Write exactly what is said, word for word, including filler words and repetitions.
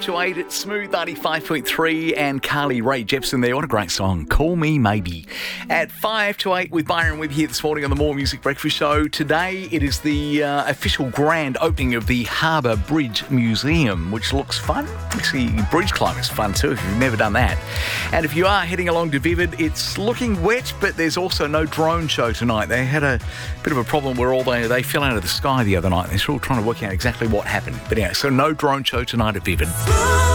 to eight, it's Smooth ninety-five point three and Carly Rae Jepsen there. What a great song. Call Me Maybe. At five to eight with Byron Webb here this morning on the More Music Breakfast Show. Today it is the uh, official grand opening of the Harbour Bridge Museum, which looks fun. Actually, bridge climbing is fun too if you've never done that. And if you are heading along to Vivid, it's looking wet, but there's also no drone show tonight. They had a bit of a problem where all they, they fell out of the sky the other night. They're still trying to work out exactly what happened. But yeah, so no drone show tonight at Vivid.